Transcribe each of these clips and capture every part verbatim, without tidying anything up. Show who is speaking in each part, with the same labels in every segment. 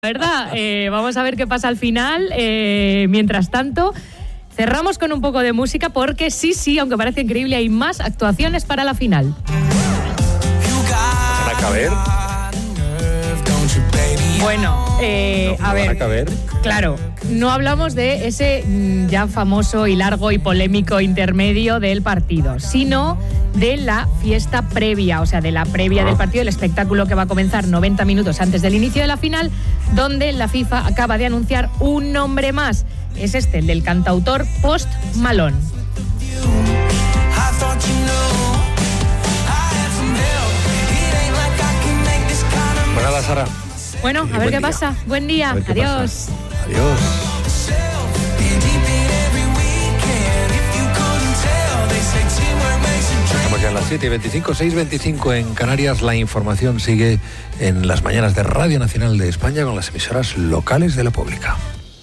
Speaker 1: ¿Verdad? Eh, vamos a ver qué pasa al final. Eh, mientras tanto, cerramos con un poco de música porque sí, sí, aunque parece increíble, hay más actuaciones para la final.
Speaker 2: ¿Van a caber?
Speaker 1: Bueno, eh,
Speaker 2: No,
Speaker 1: a
Speaker 2: ¿no
Speaker 1: ver,
Speaker 2: van a caber?
Speaker 1: claro, no hablamos de ese mm, ya famoso y largo y polémico intermedio del partido, sino de la fiesta previa, o sea, de la previa del partido, el espectáculo que va a comenzar noventa minutos antes del inicio de la final, donde la FIFA acaba de anunciar un nombre más. Es este, el del cantautor Post Malone.
Speaker 2: Pues nada, Sara.
Speaker 1: Bueno, a ver qué pasa. Buen día. Adiós.
Speaker 2: Adiós. Estamos ya en las siete y veinticinco, seis y veinticinco en Canarias. La información sigue en las mañanas de Radio Nacional de España con las emisoras locales de la pública.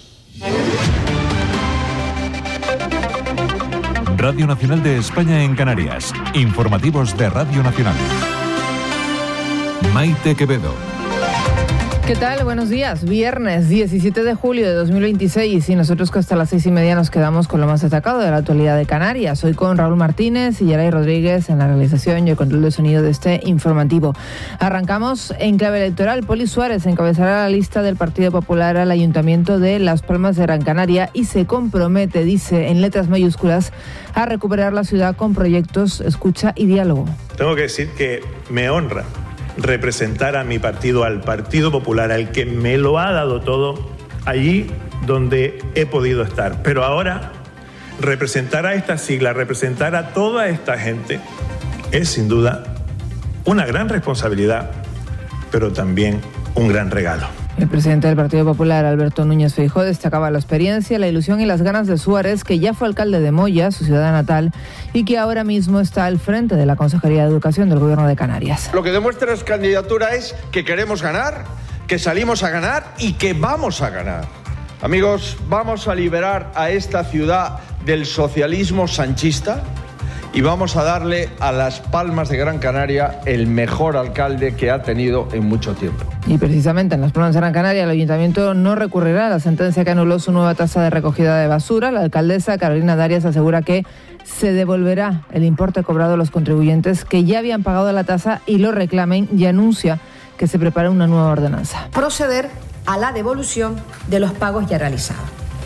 Speaker 3: Radio Nacional de España en Canarias. Informativos de Radio Nacional. Maite Quevedo.
Speaker 4: ¿Qué tal? Buenos días. Viernes diecisiete de julio de dos mil veintiséis y nosotros que hasta las seis y media nos quedamos con lo más destacado de la actualidad de Canarias. Hoy con Raúl Martínez y Yaray Rodríguez en la realización y el control de sonido de este informativo. Arrancamos en clave electoral. Poli Suárez encabezará la lista del Partido Popular al Ayuntamiento de Las Palmas de Gran Canaria y se compromete, dice en letras mayúsculas, a recuperar la ciudad con proyectos, escucha y diálogo.
Speaker 5: Tengo que decir que me honra representar a mi partido, al Partido Popular, al que me lo ha dado todo, allí donde he podido estar. Pero ahora, representar a esta sigla, representar a toda esta gente, es sin duda una gran responsabilidad, pero también un gran regalo.
Speaker 4: El presidente del Partido Popular, Alberto Núñez Feijóo, destacaba la experiencia, la ilusión y las ganas de Suárez, que ya fue alcalde de Moya, su ciudad natal, y que ahora mismo está al frente de la Consejería de Educación del Gobierno de Canarias.
Speaker 6: Lo que demuestra nuestra candidatura es que queremos ganar, que salimos a ganar y que vamos a ganar. Amigos, vamos a liberar a esta ciudad del socialismo sanchista y vamos a darle a Las Palmas de Gran Canaria el mejor alcalde que ha tenido en mucho tiempo.
Speaker 4: Y precisamente en Las Palmas de Gran Canaria el Ayuntamiento no recurrirá a la sentencia que anuló su nueva tasa de recogida de basura. La alcaldesa Carolina Darias asegura que se devolverá el importe cobrado a los contribuyentes que ya habían pagado la tasa y lo reclamen, y anuncia que se prepara una nueva ordenanza.
Speaker 7: Proceder a la devolución de los pagos ya realizados.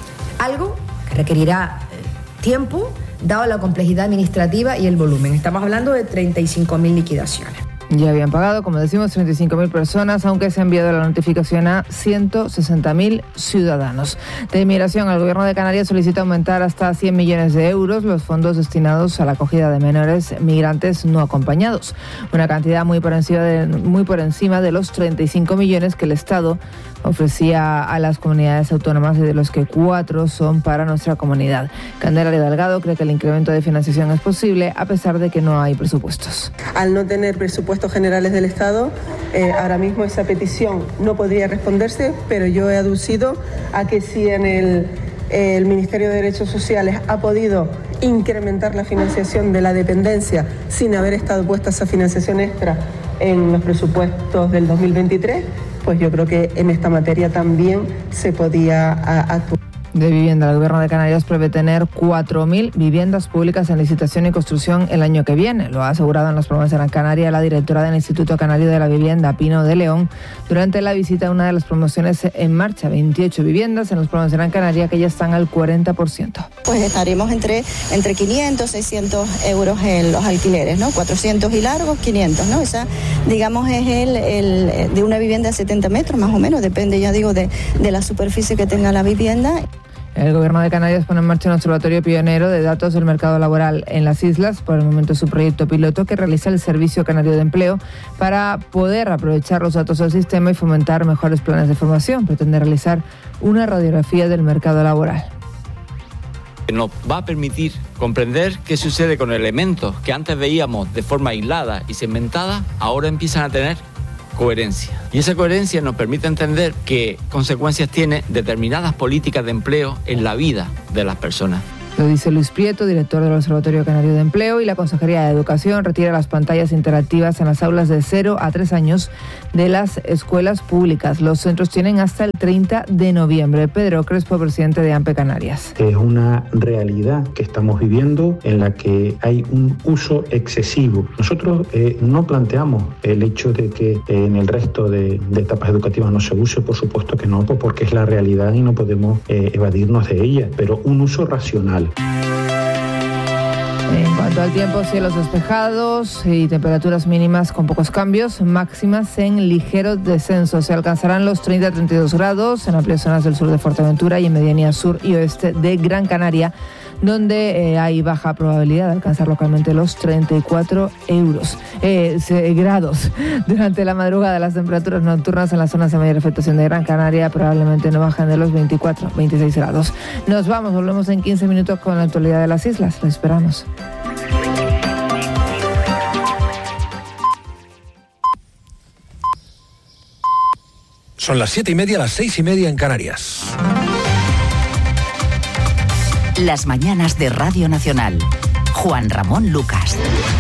Speaker 7: Algo que requerirá tiempo, dado la complejidad administrativa y el volumen. Estamos hablando de treinta y cinco mil liquidaciones.
Speaker 4: Ya habían pagado, como decimos, treinta y cinco mil personas, aunque se ha enviado la notificación a ciento sesenta mil ciudadanos. De inmigración, el Gobierno de Canarias solicita aumentar hasta cien millones de euros los fondos destinados a la acogida de menores migrantes no acompañados. Una cantidad muy por encima de, muy por encima de los treinta y cinco millones que el Estado ofrecía a las comunidades autónomas, y de los que cuatro son para nuestra comunidad. Candelaria Delgado cree que el incremento de financiación es posible a pesar de que no hay presupuestos.
Speaker 8: Al no tener presupuestos generales del Estado, eh, ahora mismo esa petición no podría responderse, pero yo he aducido a que si en el, eh, el Ministerio de Derechos Sociales ha podido incrementar la financiación de la dependencia sin haber estado puesta esa financiación extra en los presupuestos del dos mil veintitrés, pues yo creo que en esta materia también se podía actuar.
Speaker 4: De vivienda, el Gobierno de Canarias prevé tener cuatro mil viviendas públicas en licitación y construcción el año que viene. Lo ha asegurado en Las Palmas de Gran Canaria la directora del Instituto Canario de la Vivienda, Pino de León, durante la visita a una de las promociones en marcha. veintiocho viviendas en Las Palmas de Gran Canaria que ya están al cuarenta por ciento.
Speaker 9: Pues estaremos entre, entre quinientos, seiscientos euros en los alquileres, ¿no? cuatrocientos y largos, quinientos, ¿no? Esa, digamos, es el, el de una vivienda de setenta metros, más o menos, depende, ya digo, de, de la superficie que tenga la vivienda.
Speaker 4: El Gobierno de Canarias pone en marcha un observatorio pionero de datos del mercado laboral en las islas. Por el momento es un proyecto piloto que realiza el Servicio Canario de Empleo para poder aprovechar los datos del sistema y fomentar mejores planes de formación. Pretende realizar una radiografía del mercado laboral.
Speaker 10: Nos va a permitir comprender qué sucede con elementos que antes veíamos de forma aislada y segmentada, ahora empiezan a tener coherencia. Y esa coherencia nos permite entender qué consecuencias tiene determinadas políticas de empleo en la vida de las personas.
Speaker 4: Lo dice Luis Prieto, director del Observatorio Canario de Empleo, y la Consejería de Educación retira las pantallas interactivas en las aulas de cero a tres años de las escuelas públicas. Los centros tienen hasta el treinta de noviembre. Pedro Crespo, presidente de AMPE Canarias.
Speaker 11: Es una realidad que estamos viviendo en la que hay un uso excesivo. Nosotros eh, no planteamos el hecho de que eh, en el resto de, de etapas educativas no se use, por supuesto que no, porque es la realidad y no podemos eh, evadirnos de ella, pero un uso racional.
Speaker 4: En cuanto al tiempo, cielos despejados y temperaturas mínimas con pocos cambios, máximas en ligero descenso. Se alcanzarán los treinta a treinta y dos grados en amplias zonas del sur de Fuerteventura y en medianías sur y oeste de Gran Canaria, donde eh, hay baja probabilidad de alcanzar localmente los treinta y cuatro euros, eh, grados. Durante la madrugada, las temperaturas nocturnas en las zonas de mayor afectación de Gran Canaria probablemente no bajan de los veinticuatro a veintiséis grados. Nos vamos, volvemos en quince minutos con la actualidad de las islas. Lo esperamos.
Speaker 2: Son las siete y media, las seis y media en Canarias.
Speaker 12: Las mañanas de Radio Nacional. Juan Ramón Lucas.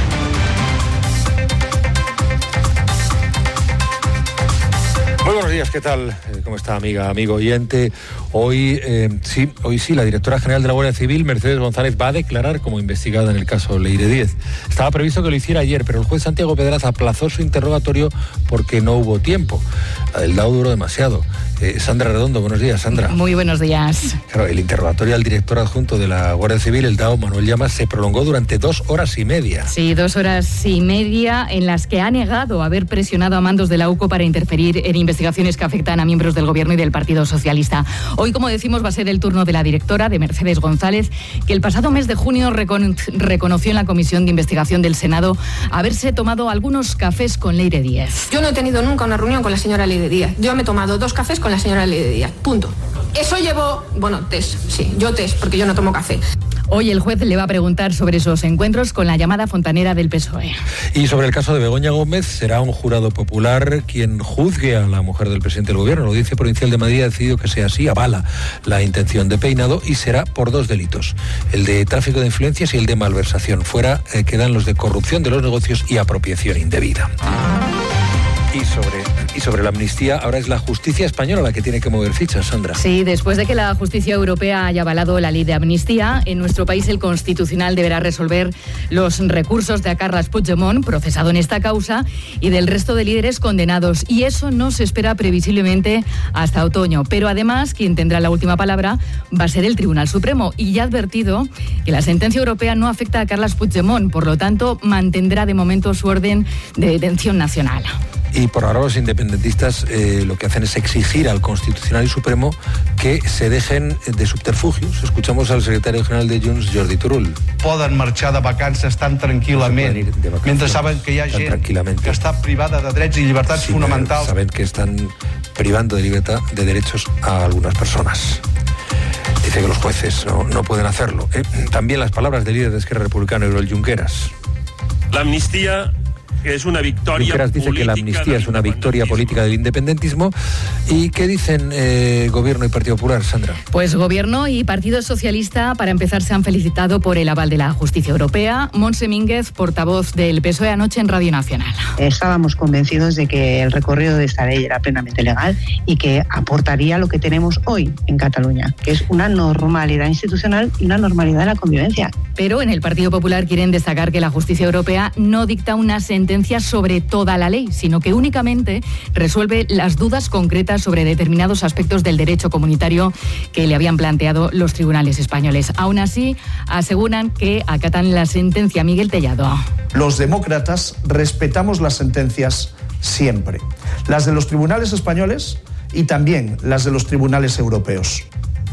Speaker 2: Muy buenos días, ¿qué tal? ¿Cómo está, amiga, amigo oyente? Hoy, eh, sí, hoy sí, la directora general de la Guardia Civil, Mercedes González, va a declarar como investigada en el caso Leire Díez. Estaba previsto que lo hiciera ayer, pero el juez Santiago Pedraz aplazó su interrogatorio porque no hubo tiempo. El dado duró demasiado. Eh, Sandra Redondo, buenos días, Sandra.
Speaker 1: Muy buenos días.
Speaker 2: Claro, el interrogatorio al director adjunto de la Guardia Civil, el D A O, Manuel Llamas, se prolongó durante dos horas y media.
Speaker 1: Sí, dos horas y media en las que ha negado haber presionado a mandos de la U C O para interferir en investigaciones que afectan a miembros del Gobierno y del Partido Socialista. Hoy, como decimos, va a ser el turno de la directora, de Mercedes González, que el pasado mes de junio recon- reconoció en la Comisión de Investigación del Senado haberse tomado algunos cafés con Leire Díez.
Speaker 13: Yo no he tenido nunca una reunión con la señora Leire Díez. Yo me he tomado dos cafés con la señora Leire Díez. Punto. Eso llevó, bueno, test, sí, yo test, porque yo no tomo café.
Speaker 1: Hoy el juez le va a preguntar sobre esos encuentros con la llamada fontanera del P S O E.
Speaker 2: Y sobre el caso de Begoña Gómez, será un jurado popular quien juzgue a la mujer del presidente del Gobierno. La Audiencia Provincial de Madrid ha decidido que sea así, avala la intención de Peinado y será por dos delitos, el de tráfico de influencias y el de malversación. Fuera eh, quedan los de corrupción de los negocios y apropiación indebida. Y sobre, y sobre la amnistía, ahora es la justicia española la que tiene que mover fichas, Sandra.
Speaker 1: Sí, después de que la justicia europea haya avalado la ley de amnistía, en nuestro país el Constitucional deberá resolver los recursos de Carles Puigdemont, procesado en esta causa, y del resto de líderes condenados. Y eso no se espera previsiblemente hasta otoño. Pero además, quien tendrá la última palabra va a ser el Tribunal Supremo. Y ya ha advertido que la sentencia europea no afecta a Carles Puigdemont, por lo tanto, mantendrá de momento su orden de detención nacional.
Speaker 2: Y por ahora los independentistas eh, lo que hacen es exigir al Constitucional y Supremo que se dejen de subterfugios. Escuchamos al secretario general de Junts, Jordi Turull.
Speaker 14: Poden marxar de vacances tan tranquil·lament, no mentre saben que hi ha gent que està privada de drets i llibertats
Speaker 2: sí,
Speaker 14: fonamentals.
Speaker 2: Saben que están privando de libertad de derechos a algunas personas. Dice que los jueces no, no pueden hacerlo. ¿eh? También las palabras del líder de Esquerra Republicana, Oriol Junqueras.
Speaker 15: La amnistía es una victoria
Speaker 2: Junqueras dice que la amnistía es una victoria política del independentismo. ¿Y qué dicen eh, Gobierno y Partido Popular, Sandra?
Speaker 1: Pues Gobierno y Partido Socialista, para empezar, se han felicitado por el aval de la justicia europea. Montse Mínguez, portavoz del P S O E, anoche en Radio Nacional.
Speaker 16: Estábamos convencidos de que el recorrido de esta ley era plenamente legal y que aportaría lo que tenemos hoy en Cataluña, que es una normalidad institucional y una normalidad en la convivencia.
Speaker 1: Pero en el Partido Popular quieren destacar que la justicia europea no dicta una sentencia sobre toda la ley, sino que únicamente resuelve las dudas concretas sobre determinados aspectos del derecho comunitario que le habían planteado los tribunales españoles. Aún así, aseguran que acatan la sentencia. Miguel Tellado.
Speaker 17: Los demócratas respetamos las sentencias siempre, las de los tribunales españoles y también las de los tribunales europeos.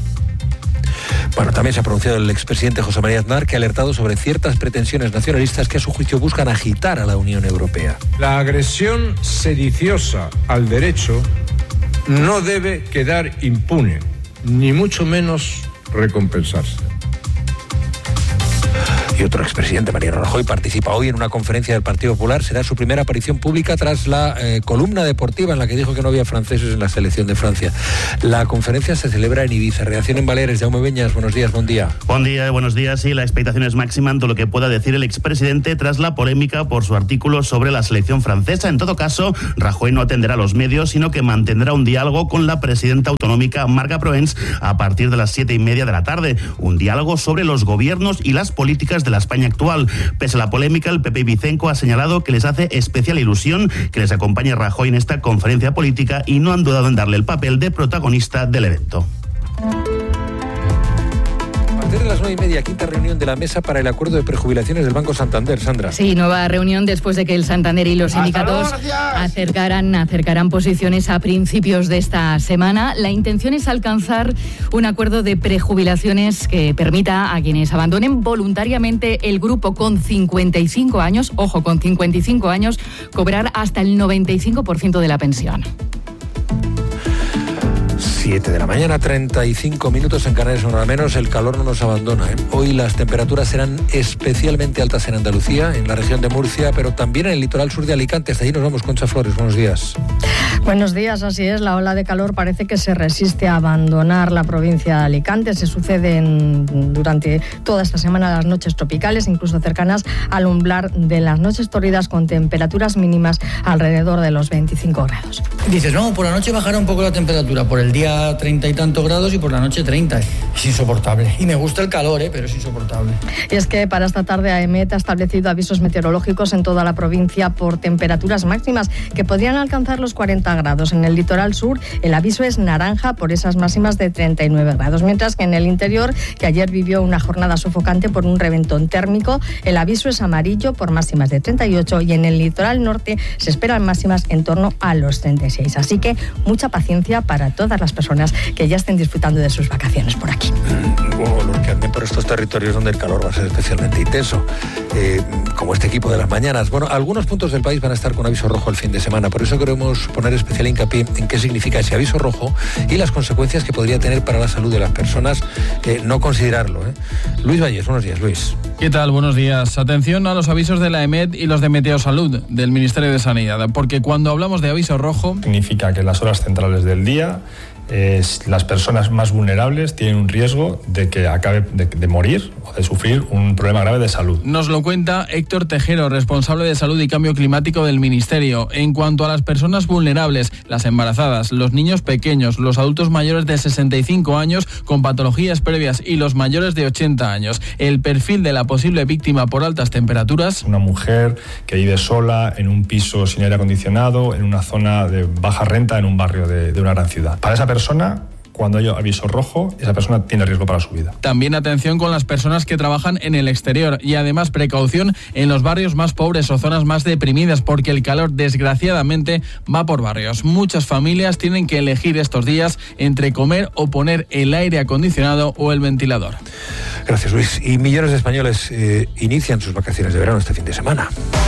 Speaker 2: Bueno, también se ha pronunciado el expresidente José María Aznar, que ha alertado sobre ciertas pretensiones nacionalistas que a su juicio buscan agitar a la Unión Europea.
Speaker 18: La agresión sediciosa al derecho no debe quedar impune, ni mucho menos recompensarse.
Speaker 2: Y otro expresidente, Mariano Rajoy, participa hoy en una conferencia del Partido Popular. Será su primera aparición pública tras la eh, columna deportiva en la que dijo que no había franceses en la selección de Francia. La conferencia se celebra en Ibiza. Reacción en Baleares. Jaume Beñas, buenos días, buen día.
Speaker 19: Buen día, buenos días. Sí, la expectación es máxima en todo lo que pueda decir el expresidente tras la polémica por su artículo sobre la selección francesa. En todo caso, Rajoy no atenderá a los medios, sino que mantendrá un diálogo con la presidenta autonómica Marga Proens a partir de las siete y media de la tarde. Un diálogo sobre los gobiernos y las políticas de la España actual. Pese a la polémica, el P P Ibicenco ha señalado que les hace especial ilusión que les acompañe Rajoy en esta conferencia política y no han dudado en darle el papel de protagonista del evento.
Speaker 2: De las nueve y media, quinta reunión de la mesa para el acuerdo de prejubilaciones del Banco Santander. Sandra.
Speaker 1: Sí, nueva reunión después de que el Santander y los sindicatos acercaran, acercarán posiciones a principios de esta semana. La intención es alcanzar un acuerdo de prejubilaciones que permita a quienes abandonen voluntariamente el grupo con cincuenta y cinco años, ojo, con cincuenta y cinco años, cobrar hasta el noventa y cinco por ciento de la pensión.
Speaker 2: siete de la mañana, treinta y cinco minutos en Canarias, hora menos. El calor no nos abandona, ¿eh? Hoy las temperaturas serán especialmente altas en Andalucía, en la región de Murcia, pero también en el litoral sur de Alicante. Hasta allí nos vamos, Concha Flores. Buenos días.
Speaker 20: Buenos días, así es. La ola de calor parece que se resiste a abandonar la provincia de Alicante. Se suceden durante toda esta semana las noches tropicales, incluso cercanas al umbral de las noches tórridas, con temperaturas mínimas alrededor de los veinticinco grados.
Speaker 21: Dices, no, por la noche bajará un poco la temperatura, por el día treinta y tantos grados y por la noche treinta. Es insoportable. Y me gusta el calor, ¿eh? Pero es insoportable.
Speaker 20: Y es que para esta tarde AEMET ha establecido avisos meteorológicos en toda la provincia por temperaturas máximas que podrían alcanzar los cuarenta grados. En el litoral sur el aviso es naranja por esas máximas de treinta y nueve grados, mientras que en el interior, que ayer vivió una jornada sofocante por un reventón térmico, el aviso es amarillo por máximas de treinta y ocho, y en el litoral norte se esperan máximas en torno a los treinta y seis. Así que mucha paciencia para todas las personas que ya estén disfrutando de sus vacaciones por aquí.
Speaker 2: O los que anden por estos territorios donde el calor va a ser especialmente intenso, eh, como este equipo de las mañanas. Bueno, algunos puntos del país van a estar con aviso rojo el fin de semana, por eso queremos poner especial hincapié en qué significa ese aviso rojo y las consecuencias que podría tener para la salud de las personas eh, no considerarlo. ¿eh? Luis Valles, buenos días, Luis.
Speaker 22: ¿Qué tal? Buenos días. Atención a los avisos de la AEMET y los de Meteosalud, del Ministerio de Sanidad, porque cuando hablamos de aviso rojo...
Speaker 23: Significa que en las horas centrales del día Eh, las personas más vulnerables tienen un riesgo de que acabe de, de morir o de sufrir un problema grave de salud.
Speaker 22: Nos lo cuenta Héctor Tejero, responsable de Salud y Cambio Climático del Ministerio. En cuanto a las personas vulnerables, las embarazadas, los niños pequeños, los adultos mayores de sesenta y cinco años con patologías previas y los mayores de ochenta años, el perfil de la posible víctima por altas temperaturas.
Speaker 23: Una mujer que vive sola en un piso sin aire acondicionado, en una zona de baja renta, en un barrio de, de una gran ciudad. Para esa persona persona, cuando hay aviso rojo, esa persona tiene riesgo para su vida.
Speaker 22: También atención con las personas que trabajan en el exterior y además precaución en los barrios más pobres o zonas más deprimidas, porque el calor desgraciadamente va por barrios. Muchas familias tienen que elegir estos días entre comer o poner el aire acondicionado o el ventilador.
Speaker 2: Gracias, Luis. Y millones de españoles eh, inician sus vacaciones de verano este fin de semana.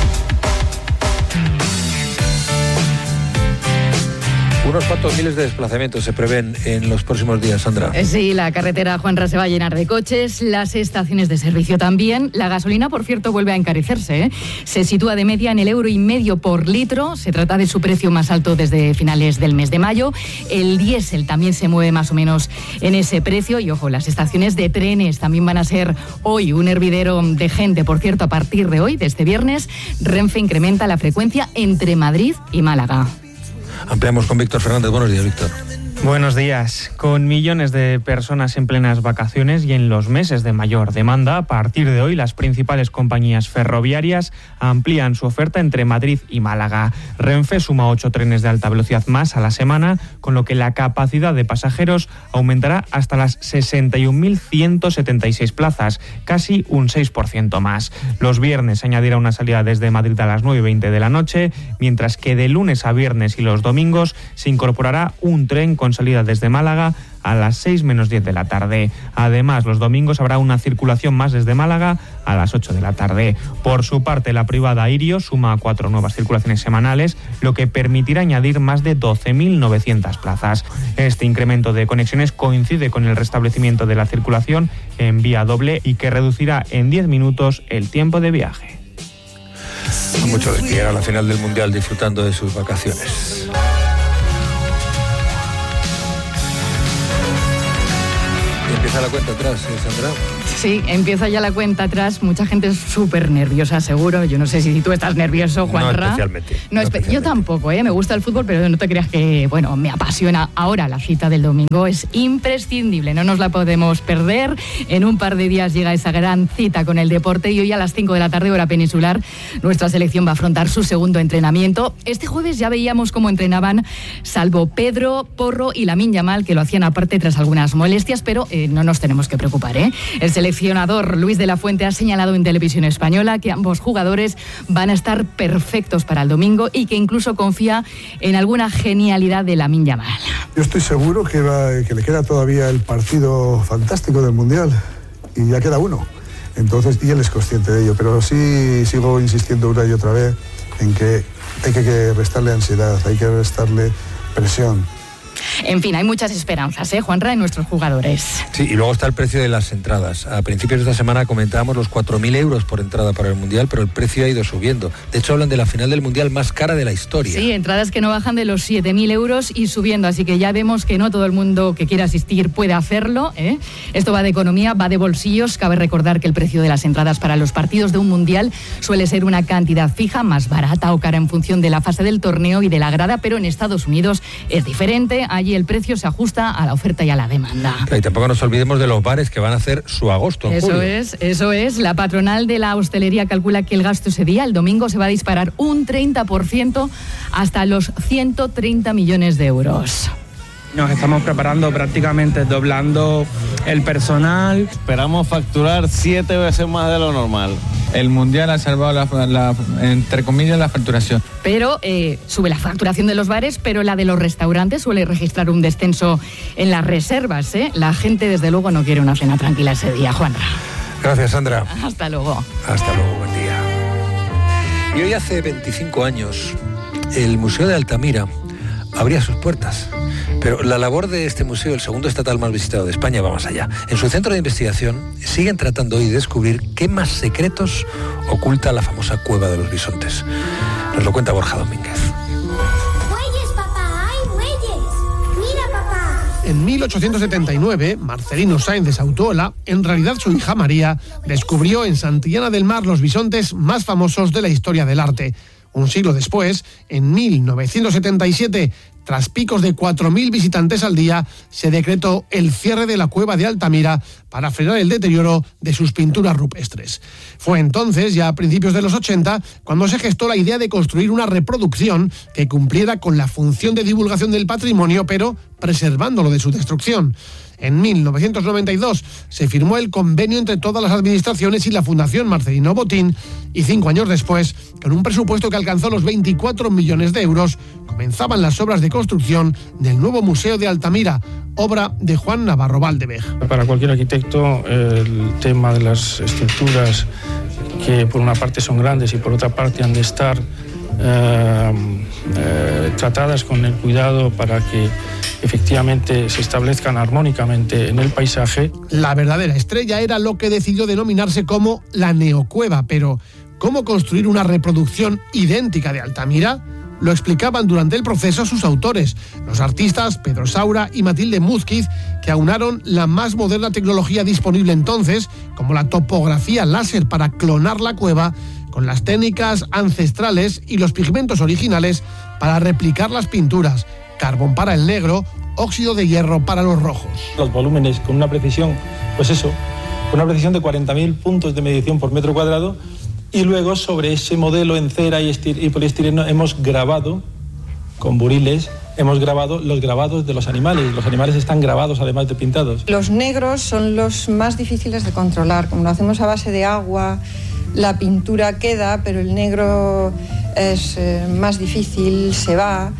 Speaker 2: Unos cuantos miles de desplazamientos se prevén en los próximos días, Sandra.
Speaker 1: Sí, la carretera Juanra se va a llenar de coches, las estaciones de servicio también. La gasolina, por cierto, vuelve a encarecerse, ¿eh? Se sitúa de media en el euro y medio por litro. Se trata de su precio más alto desde finales del mes de mayo. El diésel también se mueve más o menos en ese precio. Y ojo, las estaciones de trenes también van a ser hoy un hervidero de gente. Por cierto, a partir de hoy, de este viernes, Renfe incrementa la frecuencia entre Madrid y Málaga.
Speaker 2: Ampliamos con Víctor Fernández. Buenos días, Víctor.
Speaker 24: Buenos días. Con millones de personas en plenas vacaciones y en los meses de mayor demanda, a partir de hoy las principales compañías ferroviarias amplían su oferta entre Madrid y Málaga. Renfe suma ocho trenes de alta velocidad más a la semana, con lo que la capacidad de pasajeros aumentará hasta las sesenta y un mil ciento setenta y seis plazas, casi un seis por ciento más. Los viernes se añadirá una salida desde Madrid a las nueve y veinte de la noche, mientras que de lunes a viernes y los domingos se incorporará un tren con con salida desde Málaga a las seis menos diez de la tarde. Además, los domingos habrá una circulación más desde Málaga a las ocho de la tarde. Por su parte, la privada Irio suma cuatro nuevas circulaciones semanales, lo que permitirá añadir más de doce mil novecientas plazas. Este incremento de conexiones coincide con el restablecimiento de la circulación en vía doble y que reducirá en diez minutos el tiempo de viaje.
Speaker 2: Mucho de que llegar a la final del Mundial disfrutando de sus vacaciones. Empieza la cuenta atrás, ¿eh, Sandra?
Speaker 1: Sí, empieza ya la cuenta atrás. Mucha gente es súper nerviosa, seguro. Yo no sé si tú estás nervioso, Juanra.
Speaker 2: No especialmente.
Speaker 1: No,
Speaker 2: no
Speaker 1: espe-
Speaker 2: especialmente.
Speaker 1: Yo tampoco, ¿eh? Me gusta el fútbol, pero no te creas que, bueno, me apasiona. Ahora la cita del domingo es imprescindible. No nos la podemos perder. En un par de días llega esa gran cita con el deporte y hoy a las cinco de la tarde, hora peninsular, nuestra selección va a afrontar su segundo entrenamiento. Este jueves ya veíamos cómo entrenaban, salvo Pedro, Porro y Lamine Yamal, que lo hacían aparte tras algunas molestias, pero eh, no nos tenemos que preocupar, ¿eh? El seleccionador Luis de la Fuente ha señalado en Televisión Española que ambos jugadores van a estar perfectos para el domingo y que incluso confía en alguna genialidad de Lamine Yamal.
Speaker 3: Yo estoy seguro que, va, que le queda todavía el partido fantástico del Mundial y ya queda uno. Entonces, y él es consciente de ello, pero sí sigo insistiendo una y otra vez en que hay que restarle ansiedad, hay que restarle presión.
Speaker 1: En fin, hay muchas esperanzas, ¿eh, Juanra, en nuestros jugadores?
Speaker 2: Sí, y luego está el precio de las entradas. A principios de esta semana comentábamos los cuatro mil euros por entrada para el Mundial, pero el precio ha ido subiendo. De hecho, hablan de la final del Mundial más cara de la historia.
Speaker 1: Sí, entradas que no bajan de los siete mil euros y subiendo, así que ya vemos que no todo el mundo que quiera asistir puede hacerlo, ¿eh? Esto va de economía, va de bolsillos. Cabe recordar que el precio de las entradas para los partidos de un Mundial suele ser una cantidad fija, más barata o cara en función de la fase del torneo y de la grada, pero en Estados Unidos es diferente. Allí el precio se ajusta a la oferta y a la demanda.
Speaker 2: Y tampoco nos olvidemos de los bares que van a hacer su agosto en
Speaker 1: Eso
Speaker 2: julio.
Speaker 1: es, eso es. La patronal de la hostelería calcula que el gasto ese día, el domingo, se va a disparar un treinta por ciento hasta los ciento treinta millones de euros.
Speaker 5: Nos estamos preparando prácticamente doblando el personal.
Speaker 6: Esperamos facturar siete veces más de lo normal.
Speaker 22: El Mundial ha salvado, la, la, entre comillas, la facturación.
Speaker 1: Pero eh, sube la facturación de los bares, pero la de los restaurantes suele registrar un descenso en las reservas, ¿eh? La gente, desde luego, no quiere una cena tranquila ese día, Juanra.
Speaker 2: Gracias, Sandra.
Speaker 1: Hasta luego.
Speaker 2: Hasta luego, buen día. Y hoy hace veinticinco años, el Museo de Altamira abría sus puertas. Pero la labor de este museo, el segundo estatal más visitado de España, va más allá. En su centro de investigación siguen tratando hoy de descubrir qué más secretos oculta la famosa Cueva de los Bisontes. Nos lo cuenta Borja Domínguez.
Speaker 7: ¡Bueyes, papá! ¡Hay bueyes! ¡Mira, papá!
Speaker 25: En mil ochocientos setenta y nueve, Marcelino Sáenz de Sautuola, en realidad su hija María, descubrió en Santillana del Mar los bisontes más famosos de la historia del arte. Un siglo después, en mil novecientos setenta y siete, tras picos de cuatro mil visitantes al día, se decretó el cierre de la cueva de Altamira para frenar el deterioro de sus pinturas rupestres. Fue entonces, ya a principios de los ochenta, cuando se gestó la idea de construir una reproducción que cumpliera con la función de divulgación del patrimonio, pero preservándolo de su destrucción. En mil novecientos noventa y dos se firmó el convenio entre todas las administraciones y la Fundación Marcelino Botín y cinco años después, con un presupuesto que alcanzó los veinticuatro millones de euros, comenzaban las obras de construcción del nuevo Museo de Altamira, obra de Juan Navarro Valdevej.
Speaker 26: Para cualquier arquitecto, el tema de las estructuras, que por una parte son grandes y por otra parte han de estar eh, eh, tratadas con el cuidado para que efectivamente se establezcan armónicamente en el paisaje.
Speaker 25: La verdadera estrella era lo que decidió denominarse como la neocueva, pero ¿cómo construir una reproducción idéntica de Altamira? Lo explicaban durante el proceso sus autores, los artistas Pedro Saura y Matilde Múzquiz, que aunaron la más moderna tecnología disponible entonces, como la topografía láser para clonar la cueva, con las técnicas ancestrales y los pigmentos originales para replicar las pinturas, carbón para el negro, óxido de hierro para los rojos.
Speaker 26: Los volúmenes con una precisión, pues eso, con una precisión de cuarenta mil puntos de medición por metro cuadrado, y luego sobre ese modelo en cera y, y poliestireno hemos grabado, con buriles, hemos grabado los grabados de los animales. Los animales están grabados además de pintados.
Speaker 27: Los negros son los más difíciles de controlar. Como lo hacemos a base de agua, la pintura queda, pero el negro es eh, más difícil, se va.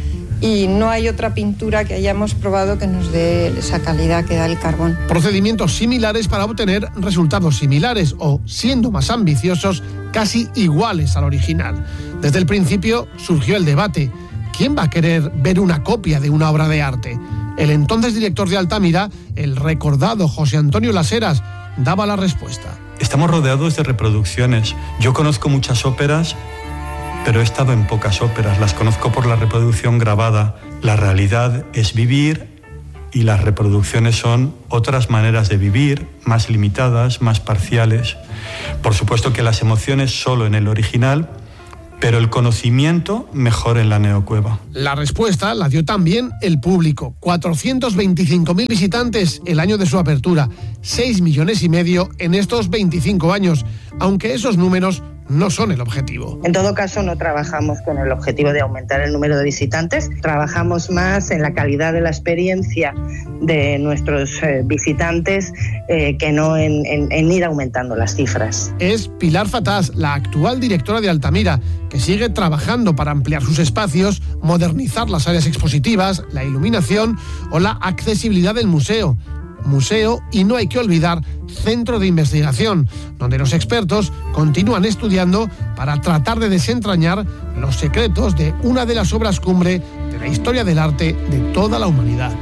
Speaker 27: y no hay otra pintura que hayamos probado que nos dé esa calidad que da el carbón.
Speaker 25: Procedimientos similares para obtener resultados similares o, siendo más ambiciosos, casi iguales al original. Desde el principio surgió el debate. ¿Quién va a querer ver una copia de una obra de arte? El entonces director de Altamira, el recordado José Antonio Las Heras, daba la respuesta.
Speaker 4: Estamos rodeados de reproducciones. Yo conozco muchas óperas, pero he estado en pocas óperas. Las conozco por la reproducción grabada. La realidad es vivir y las reproducciones son otras maneras de vivir, más limitadas, más parciales. Por supuesto que las emociones solo en el original, pero el conocimiento mejor en la neocueva.
Speaker 25: La respuesta la dio también el público. cuatrocientos veinticinco mil visitantes el año de su apertura, seis millones y medio en estos veinticinco años, aunque esos números no son el objetivo.
Speaker 16: En todo caso, no trabajamos con el objetivo de aumentar el número de visitantes, trabajamos más en la calidad de la experiencia de nuestros eh, visitantes eh, que no en, en, en ir aumentando las cifras.
Speaker 25: Es Pilar Fatás, la actual directora de Altamira, que sigue trabajando para ampliar sus espacios, modernizar las áreas expositivas, la iluminación o la accesibilidad del museo. Museo y, no hay que olvidar, centro de investigación, donde los expertos continúan estudiando para tratar de desentrañar los secretos de una de las obras cumbre de la historia del arte de toda la humanidad.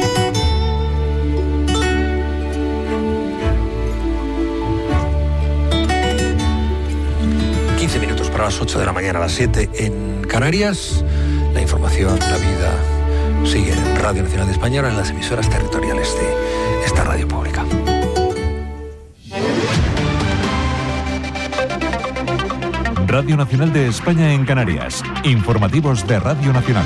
Speaker 2: quince minutos para las ocho de la mañana, a las siete en Canarias. La información, la vida, sigue en Radio Nacional de España, ahora en las emisoras territoriales de esta radio pública.
Speaker 8: Radio Nacional de España en Canarias. Informativos de Radio Nacional.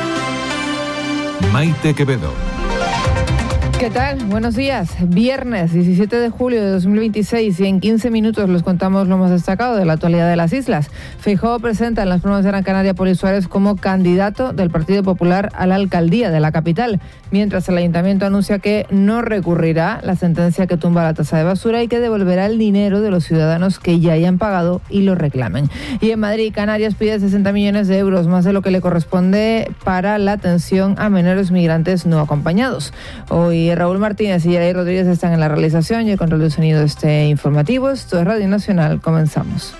Speaker 8: Maite Quevedo.
Speaker 9: ¿Qué tal? Buenos días. Viernes diecisiete de julio de dos mil veintiséis y en quince minutos les contamos lo más destacado de la actualidad de las islas. Feijóo presenta en las pruebas de Gran Canaria Poli Suárez como candidato del Partido Popular a la alcaldía de la capital, mientras el ayuntamiento anuncia que no recurrirá la sentencia que tumba la tasa de basura y que devolverá el dinero de los ciudadanos que ya hayan pagado y lo reclamen. Y en Madrid, Canarias pide sesenta millones de euros, más de lo que le corresponde para la atención a menores migrantes no acompañados. Hoy Raúl Martínez y Yaray Rodríguez están en la realización y el control de sonido de este informativo. Esto es Radio Nacional. Comenzamos.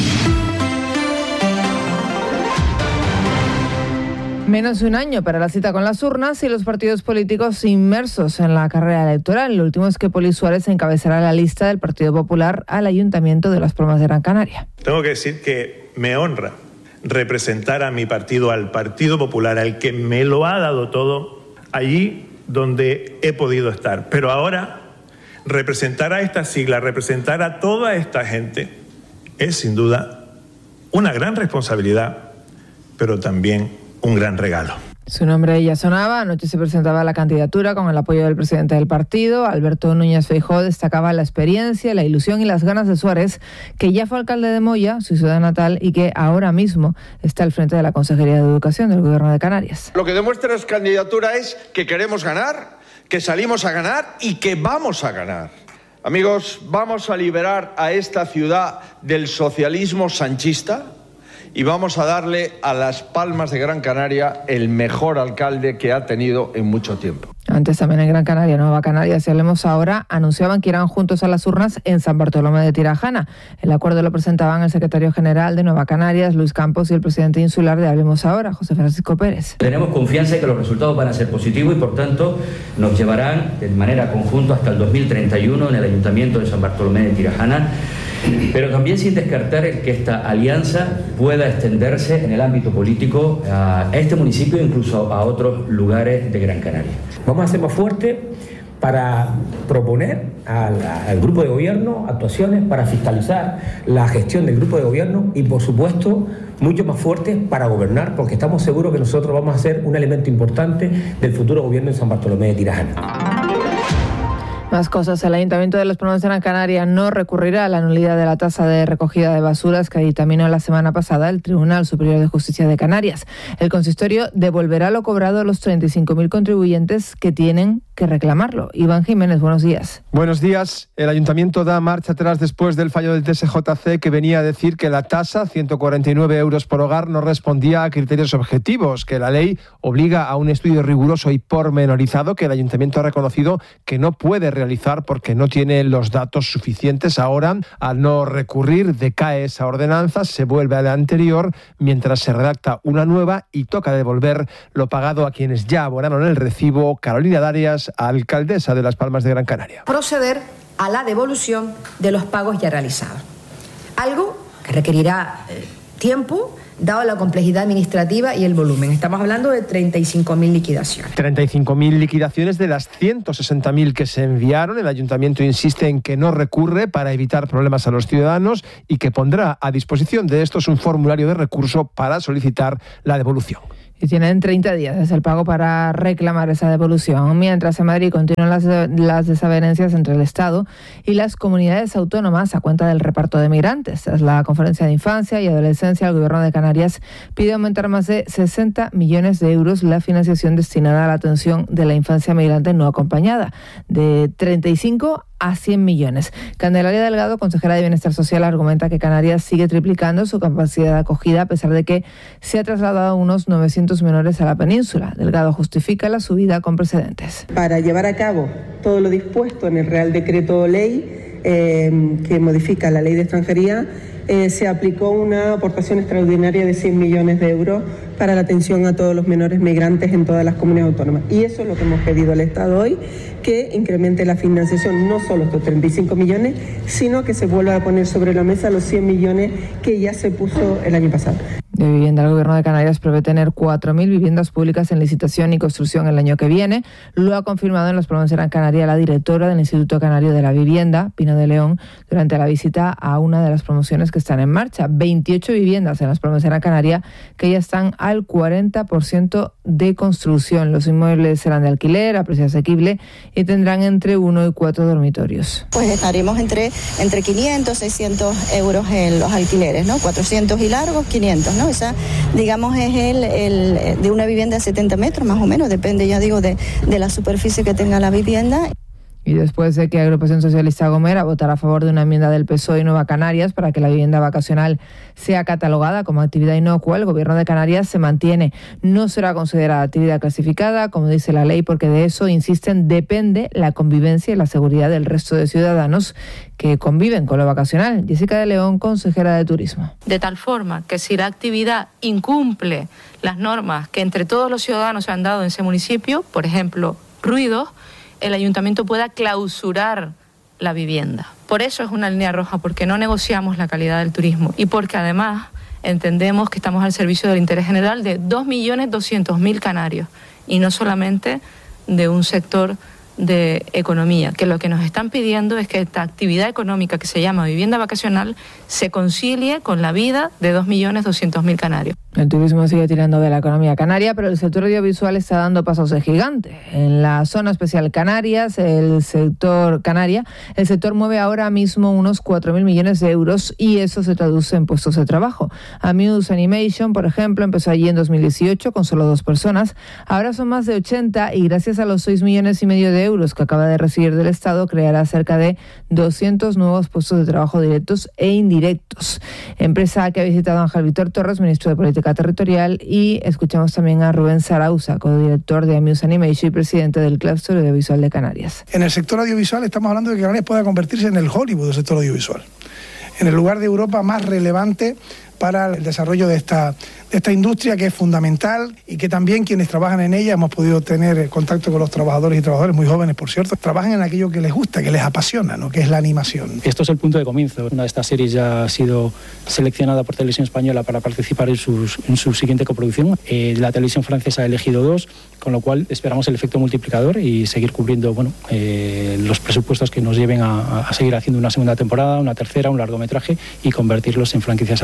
Speaker 9: Menos de un año para la cita con las urnas y los partidos políticos inmersos en la carrera electoral. Lo último es que Poli Suárez encabezará la lista del Partido Popular al Ayuntamiento de Las Palmas de Gran Canaria.
Speaker 10: Tengo que decir que me honra representar a mi partido, al Partido Popular, al que me lo ha dado todo, allí donde he podido estar. Pero ahora, representar a esta sigla, representar a toda esta gente, es sin duda una gran responsabilidad, pero también un gran regalo.
Speaker 9: Su nombre ya sonaba. Anoche se presentaba la candidatura con el apoyo del presidente del partido. Alberto Núñez Feijóo destacaba la experiencia, la ilusión y las ganas de Suárez, que ya fue alcalde de Moya, su ciudad natal, y que ahora mismo está al frente de la Consejería de Educación del Gobierno de Canarias.
Speaker 11: Lo que demuestra esta candidatura es que queremos ganar, que salimos a ganar y que vamos a ganar. Amigos, vamos a liberar a esta ciudad del socialismo sanchista y vamos a darle a Las Palmas de Gran Canaria el mejor alcalde que ha tenido en mucho tiempo.
Speaker 9: Antes también en Gran Canaria, Nueva Canarias, si hablemos ahora, anunciaban que irán juntos a las urnas en San Bartolomé de Tirajana. El acuerdo lo presentaban el secretario general de Nueva Canarias, Luis Campos, y el presidente insular de Hablemos Ahora, José Francisco Pérez.
Speaker 12: Tenemos confianza en que los resultados van a ser positivos y, por tanto, nos llevarán de manera conjunta hasta el dos mil treinta y uno en el Ayuntamiento de San Bartolomé de Tirajana, pero también sin descartar que esta alianza pueda extenderse en el ámbito político a este municipio e incluso a otros lugares de Gran Canaria.
Speaker 13: Vamos a ser más fuertes para proponer al, al grupo de gobierno actuaciones para fiscalizar la gestión del grupo de gobierno y, por supuesto, mucho más fuertes para gobernar, porque estamos seguros que nosotros vamos a ser un elemento importante del futuro gobierno en San Bartolomé de Tirajana.
Speaker 9: Más cosas. El Ayuntamiento de Las Palmas de Gran Canaria no recurrirá a la nulidad de la tasa de recogida de basuras que dictaminó la semana pasada el Tribunal Superior de Justicia de Canarias. El consistorio devolverá lo cobrado a los treinta y cinco mil contribuyentes que tienen que que reclamarlo. Iván Jiménez, buenos días.
Speaker 14: Buenos días. El Ayuntamiento da marcha atrás después del fallo del T S J C que venía a decir que la tasa, ciento cuarenta y nueve euros por hogar, no respondía a criterios objetivos, que la ley obliga a un estudio riguroso y pormenorizado que el Ayuntamiento ha reconocido que no puede realizar porque no tiene los datos suficientes. Ahora, al no recurrir, decae esa ordenanza, se vuelve a la anterior, mientras se redacta una nueva y toca devolver lo pagado a quienes ya abonaron el recibo. Carolina Darias, alcaldesa de Las Palmas de Gran Canaria.
Speaker 15: Proceder a la devolución de los pagos ya realizados. Algo que requerirá eh, tiempo, dado la complejidad administrativa y el volumen. Estamos hablando de treinta y cinco mil liquidaciones.
Speaker 14: treinta y cinco mil liquidaciones de las ciento sesenta mil que se enviaron. El Ayuntamiento insiste en que no recurre para evitar problemas a los ciudadanos y que pondrá a disposición de estos un formulario de recurso para solicitar la devolución.
Speaker 9: Y tienen treinta días desde el pago para reclamar esa devolución. Mientras en Madrid continúan las, las desavenencias entre el Estado y las comunidades autónomas a cuenta del reparto de migrantes. Tras la Conferencia de Infancia y Adolescencia, el Gobierno de Canarias pide aumentar más de sesenta millones de euros la financiación destinada a la atención de la infancia migrante no acompañada, de treinta y cinco a cien millones. Candelaria Delgado, consejera de Bienestar Social, argumenta que Canarias sigue triplicando su capacidad de acogida a pesar de que se ha trasladado unos novecientos menores a la península. Delgado justifica la subida con precedentes.
Speaker 17: Para llevar a cabo todo lo dispuesto en el Real Decreto Ley eh, que modifica la Ley de Extranjería, eh, se aplicó una aportación extraordinaria de cien millones de euros para la atención a todos los menores migrantes en todas las comunidades autónomas. Y eso es lo que hemos pedido al Estado hoy, que incremente la financiación, no solo estos treinta y cinco millones, sino que se vuelva a poner sobre la mesa los cien millones que ya se puso el año pasado.
Speaker 9: De vivienda, el Gobierno de Canarias prevé tener cuatro mil viviendas públicas en licitación y construcción el año que viene. Lo ha confirmado en Las Palmas de Gran Canaria la directora del Instituto Canario de la Vivienda, Pino de León, durante la visita a una de las promociones que están en marcha. veintiocho viviendas en Las Palmas de Gran Canaria que ya están al cuarenta por ciento de construcción. Los inmuebles serán de alquiler, a precio asequible y tendrán entre uno y cuatro dormitorios.
Speaker 18: Pues estaremos entre, entre quinientos, seiscientos euros en los alquileres, ¿no? cuatrocientos y largos, quinientos, ¿no? Esa, digamos, es el, el de una vivienda de setenta metros, más o menos, depende, ya digo, de, de la superficie que tenga la vivienda.
Speaker 9: Y después de que la Agrupación Socialista Gomera votara a favor de una enmienda del P S O E y Nueva Canarias para que la vivienda vacacional sea catalogada como actividad inocua, el Gobierno de Canarias se mantiene. No será considerada actividad clasificada, como dice la ley, porque de eso, insisten, depende la convivencia y la seguridad del resto de ciudadanos que conviven con lo vacacional. Jessica de León, consejera de Turismo.
Speaker 19: De tal forma que si la actividad incumple las normas que entre todos los ciudadanos se han dado en ese municipio, por ejemplo, ruidos, el ayuntamiento pueda clausurar la vivienda. Por eso es una línea roja, porque no negociamos la calidad del turismo y porque además entendemos que estamos al servicio del interés general de dos millones doscientos mil canarios y no solamente de un sector de economía, que lo que nos están pidiendo es que esta actividad económica que se llama vivienda vacacional se concilie con la vida de dos millones doscientos mil canarios.
Speaker 9: El turismo sigue tirando de la economía canaria, pero el sector audiovisual está dando pasos de gigante. En la zona especial Canarias, el sector Canaria, el sector mueve ahora mismo unos cuatro mil millones de euros y eso se traduce en puestos de trabajo. Amuse Animation, por ejemplo, empezó allí en dos mil dieciocho con solo dos personas. Ahora son más de ochenta y gracias a los seis millones y medio de euros que acaba de recibir del Estado, creará cerca de doscientos nuevos puestos de trabajo directos e indirectos. Empresa que ha visitado a Ángel Víctor Torres, ministro de Política Territorial, y escuchamos también a Rubén Sarauza, codirector de Amuse Animation y presidente del Clúster Audiovisual de Canarias.
Speaker 20: En el sector audiovisual estamos hablando de que Canarias pueda convertirse en el Hollywood del sector audiovisual, en el lugar de Europa más relevante para el desarrollo de esta, de esta industria, que es fundamental y que también quienes trabajan en ella, hemos podido tener contacto con los trabajadores y trabajadoras muy jóvenes, por cierto, trabajan en aquello que les gusta, que les apasiona, ¿no? Que es la animación.
Speaker 21: Esto es el punto de comienzo. Una de estas series ya ha sido seleccionada por Televisión Española para participar en, sus, en su siguiente coproducción. Eh, la televisión francesa ha elegido dos, con lo cual esperamos el efecto multiplicador y seguir cubriendo bueno, eh, los presupuestos que nos lleven a, a seguir haciendo una segunda temporada, una tercera, un largometraje y convertirlos en franquicias audiovisuales.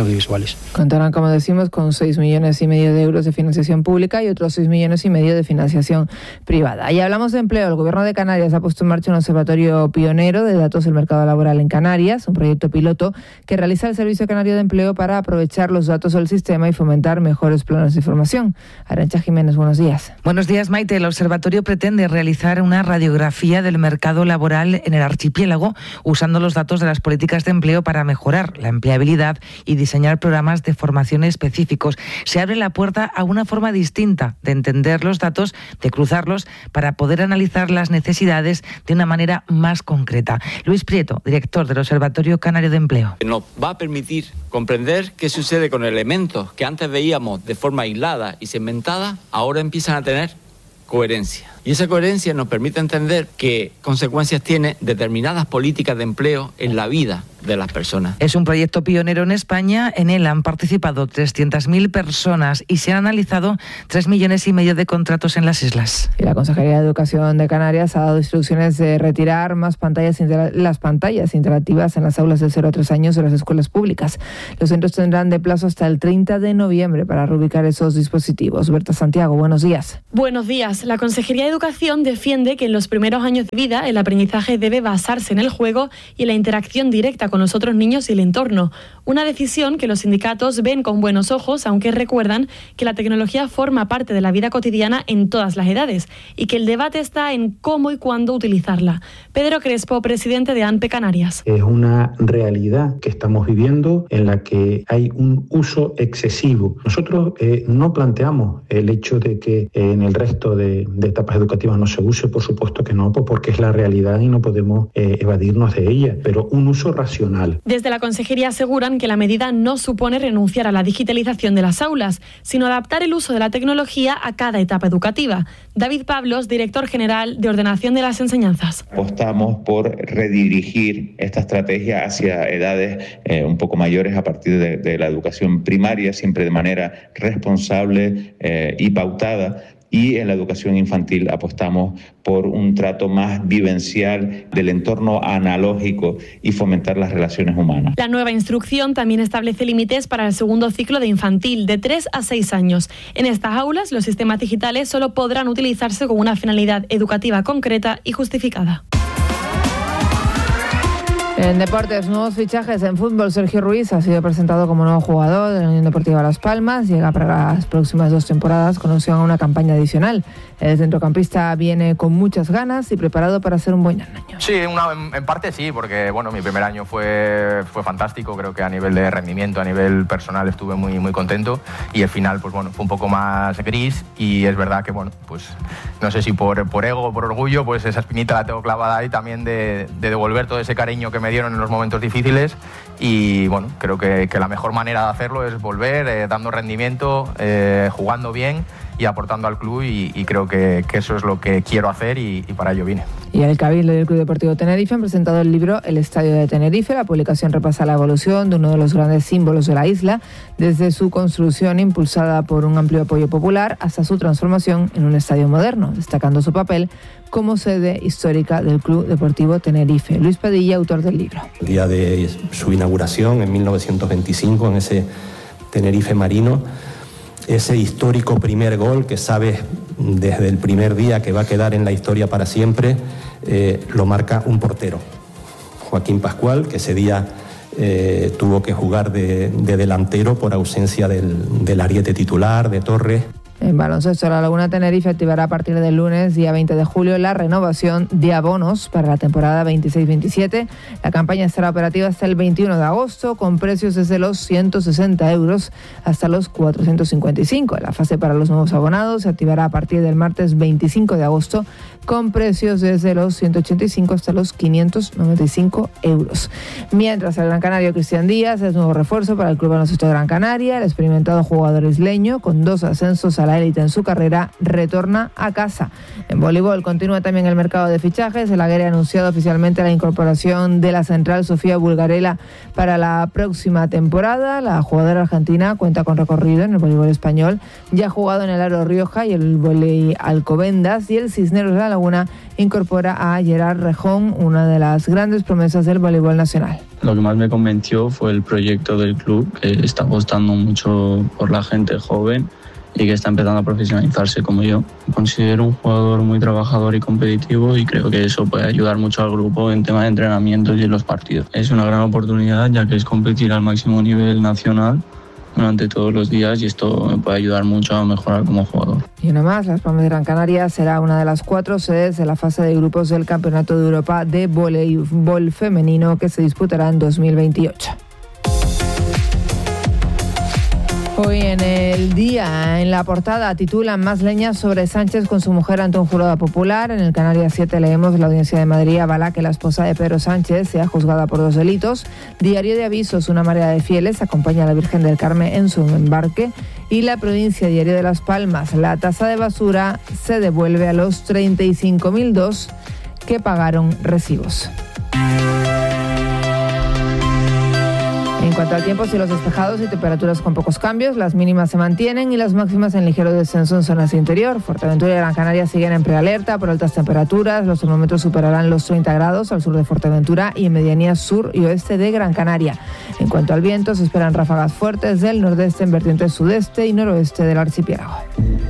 Speaker 21: país.
Speaker 9: Contarán, como decimos, con seis millones y medio de euros de financiación pública y otros seis millones y medio de financiación privada. Y hablamos de empleo. El Gobierno de Canarias ha puesto en marcha un observatorio pionero de datos del mercado laboral en Canarias, un proyecto piloto que realiza el Servicio Canario de Empleo para aprovechar los datos del sistema y fomentar mejores planes de formación. Arantxa Jiménez, buenos días.
Speaker 1: Buenos días, Maite. El observatorio pretende realizar una radiografía del mercado laboral en el archipiélago usando los datos de las políticas de empleo para mejorar la empleabilidad y diseñar programas de formación específicos. Se abre la puerta a una forma distinta de entender los datos, de cruzarlos para poder analizar las necesidades de una manera más concreta. Luis Prieto, director del Observatorio Canario de Empleo.
Speaker 3: Nos va a permitir comprender qué sucede con elementos que antes veíamos de forma aislada y segmentada, ahora empiezan a tener coherencia. Y esa coherencia nos permite entender qué consecuencias tiene determinadas políticas de empleo en la vida de las personas.
Speaker 1: Es un proyecto pionero en España. En él han participado trescientas mil personas y se han analizado tres millones y medio de contratos en las islas.
Speaker 9: Y la Consejería de Educación de Canarias ha dado instrucciones de retirar más pantallas intera- las pantallas interactivas en las aulas de cero a tres años de las escuelas públicas. Los centros tendrán de plazo hasta el treinta de noviembre para reubicar esos dispositivos. Berta Santiago, buenos días.
Speaker 5: Buenos días. La Consejería de Educación defiende que en los primeros años de vida el aprendizaje debe basarse en el juego y en la interacción directa con los otros niños y el entorno. Una decisión que los sindicatos ven con buenos ojos, aunque recuerdan que la tecnología forma parte de la vida cotidiana en todas las edades y que el debate está en cómo y cuándo utilizarla. Pedro Crespo, presidente de ANPE Canarias.
Speaker 6: Es una realidad que estamos viviendo en la que hay un uso excesivo. Nosotros eh, no planteamos el hecho de que eh, en el resto de, de etapas educativas no se use, por supuesto que no, porque es la realidad y no podemos eh, evadirnos de ella, pero un uso racional.
Speaker 5: Desde la Consejería aseguran que la medida no supone renunciar a la digitalización de las aulas, sino adaptar el uso de la tecnología a cada etapa educativa. David Pablos, director general de Ordenación de las Enseñanzas.
Speaker 22: Apostamos por redirigir esta estrategia hacia edades eh, un poco mayores a partir de, de la educación primaria, siempre de manera responsable eh, y pautada. Y en la educación infantil apostamos por un trato más vivencial del entorno analógico y fomentar las relaciones humanas.
Speaker 5: La nueva instrucción también establece límites para el segundo ciclo de infantil, de tres a seis años. En estas aulas, los sistemas digitales solo podrán utilizarse con una finalidad educativa concreta y justificada.
Speaker 9: En deportes, nuevos fichajes en fútbol. Sergio Ruiz ha sido presentado como nuevo jugador de la Unión Deportiva Las Palmas. Llega para las próximas dos temporadas con opción a una campaña adicional. El centrocampista viene con muchas ganas y preparado para hacer un buen año.
Speaker 23: Sí, una, en, en parte sí, porque bueno, mi primer año fue, fue fantástico. Creo que a nivel de rendimiento, a nivel personal estuve muy, muy contento. Y el final, pues bueno, fue un poco más gris. Y es verdad que, bueno, pues no sé si por, por ego o por orgullo, pues esa espinita la tengo clavada ahí también de, de devolver todo ese cariño que me dieron en los momentos difíciles. Y bueno, creo que, que la mejor manera de hacerlo es volver eh, dando rendimiento, eh, jugando bien y aportando al club, y, y creo que, que eso es lo que quiero hacer y, y para ello vine.
Speaker 9: Y el Cabildo del Club Deportivo Tenerife han presentado el libro El Estadio de Tenerife. La publicación repasa la evolución de uno de los grandes símbolos de la isla, desde su construcción impulsada por un amplio apoyo popular hasta su transformación en un estadio moderno, destacando su papel como sede histórica del Club Deportivo Tenerife. Luis Padilla, autor del libro.
Speaker 24: El día de su inauguración en mil novecientos veinticinco, en ese Tenerife marino, ese histórico primer gol que sabes desde el primer día que va a quedar en la historia para siempre, eh, lo marca un portero, Joaquín Pascual, que ese día eh, tuvo que jugar de, de delantero por ausencia del, del ariete titular, de Torres.
Speaker 9: En baloncesto, la Laguna Tenerife activará a partir del lunes, día veinte de julio, la renovación de abonos para la temporada veintiséis veintisiete. La campaña estará operativa hasta el veintiuno de agosto, con precios desde los ciento sesenta euros hasta los cuatrocientos cincuenta y cinco. La fase para los nuevos abonados se activará a partir del martes veinticinco de agosto, con precios desde los ciento ochenta y cinco hasta los quinientos noventa y cinco euros. Mientras, el gran canario Cristian Díaz es nuevo refuerzo para el Club Baloncesto Gran Canaria. El experimentado jugador isleño, con dos ascensos a la élite en su carrera, retorna a casa. En voleibol continúa también el mercado de fichajes. El Aguirre ha anunciado oficialmente la incorporación de la central Sofía Bulgarela para la próxima temporada. La jugadora argentina cuenta con recorrido en el voleibol español. Ya ha jugado en el Aro Rioja y el volei Alcobendas, y el Cisneros de la Laguna incorpora a Gerard Rejón, una de las grandes promesas del voleibol nacional.
Speaker 2: Lo que más me convenció fue el proyecto del club, que está apostando mucho por la gente joven y que está empezando a profesionalizarse como yo. Me considero un jugador muy trabajador y competitivo, y creo que eso puede ayudar mucho al grupo en tema de entrenamientos y en los partidos. Es una gran oportunidad, ya que es competir al máximo nivel nacional durante todos los días, y esto me puede ayudar mucho a mejorar como jugador.
Speaker 9: Y una más, Las Palmas de Gran Canaria será una de las cuatro sedes de la fase de grupos del Campeonato de Europa de Voleibol Femenino, que se disputará en dos mil veintiocho. Hoy en El Día, en la portada, titulan Más leñas sobre Sánchez con su mujer ante un jurado popular. En el Canarias siete leemos: la Audiencia de Madrid avala que la esposa de Pedro Sánchez sea juzgada por dos delitos. Diario de Avisos: una marea de fieles acompaña a la Virgen del Carmen en su embarque. Y La Provincia, diario de Las Palmas: la tasa de basura se devuelve a los treinta y cinco mil dos que pagaron recibos. En cuanto al tiempo, cielos despejados y temperaturas con pocos cambios. Las mínimas se mantienen y las máximas en ligero descenso en zonas de interior. Fuerteventura y Gran Canaria siguen en prealerta por altas temperaturas. Los termómetros superarán los treinta grados al sur de Fuerteventura y en medianías sur y oeste de Gran Canaria. En cuanto al viento, se esperan ráfagas fuertes del nordeste en vertientes sudeste y noroeste del archipiélago.